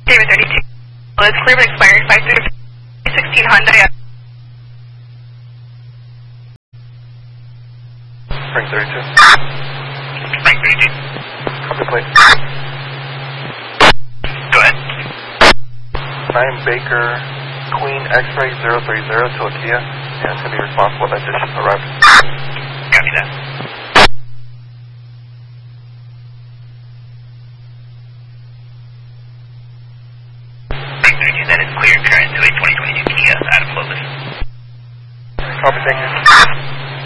David 32. Well, it's clear but expired 516 Honda. Spring 32. Spring 32. Copy, plate. Go ahead. 9 Baker Queen X-Ray 030 to a Kia, and it's going to be responsible that dish arrived. Copy that. Spring 32, that is clear current to a 2022 Kia out of Clovis. Copy, thank you.